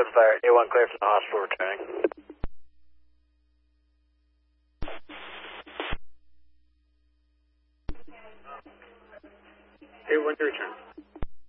Fire, A1 clear from the hospital returning. A1 to return.